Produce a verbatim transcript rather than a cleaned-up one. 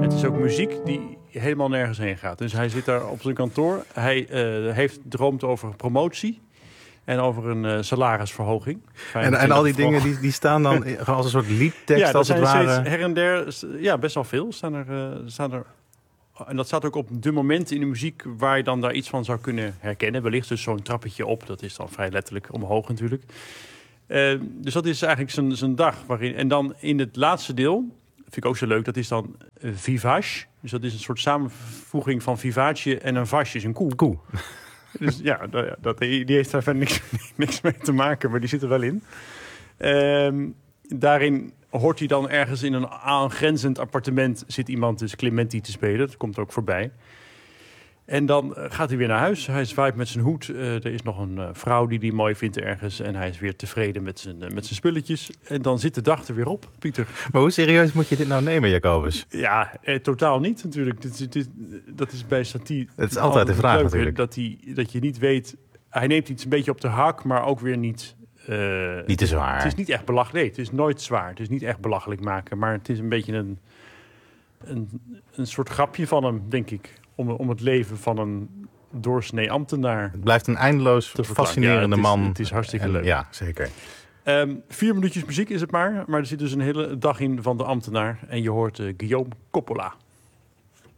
Het is ook muziek die helemaal nergens heen gaat. Dus hij zit daar op zijn kantoor. Hij uh, heeft droomt over promotie. En over een uh, salarisverhoging. En, en al die dingen die, die staan dan als een soort liedtekst, ja, als het ware. Steeds her en der, ja, best wel veel staan er, uh, staan er. En dat staat ook op de momenten in de muziek waar je dan daar iets van zou kunnen herkennen. Wellicht dus zo'n trappetje op. Dat is dan vrij letterlijk omhoog natuurlijk. Uh, dus dat is eigenlijk zijn, zijn dag. Waarin, en dan in het laatste deel, vind ik ook zo leuk, dat is dan uh, Vivage. Dus dat is een soort samenvoeging van vivace en een vasje, is een koe. Koe. Dus ja, dat, dat, die heeft daar verder niks, niks mee te maken, maar die zit er wel in. Uh, daarin hoort hij dan ergens in een aangrenzend appartement zit iemand dus Clementi te spelen. Dat komt ook voorbij. En dan gaat hij weer naar huis. Hij zwaait met zijn hoed. Uh, er is nog een uh, vrouw die hij mooi vindt ergens. En hij is weer tevreden met zijn, uh, met zijn spulletjes. En dan zit de dag er weer op, Pieter. Maar hoe serieus moet je dit nou nemen, Jacobus? Ja, eh, totaal niet natuurlijk. Dit, dit, dat is bij satire. Het is altijd de vraag leuk, natuurlijk. Dat, hij, dat je niet weet. Hij neemt iets een beetje op de hak, maar ook weer niet. Uh, niet te zwaar. Het is niet echt belachelijk. Nee, het is nooit zwaar. Het is niet echt belachelijk maken. Maar het is een beetje een, een, een soort grapje van hem, denk ik. Om, om het leven van een doorsnee ambtenaar. Het blijft een eindeloos fascinerende ja, het is, man. Het is hartstikke en, leuk. Ja, zeker. Um, vier minuutjes muziek is het maar. Maar er zit dus een hele dag in van de ambtenaar. En je hoort uh, Guillaume Coppola.